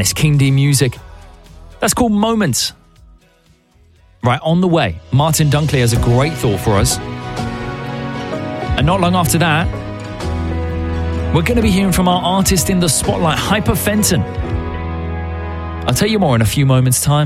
it's King D music. That's called Moments. Right, on the way, Martin Dunkley has a great thought for us. And not long after that, we're going to be hearing from our artist in the spotlight, Hyper Fenton. I'll tell you more in a few moments' time.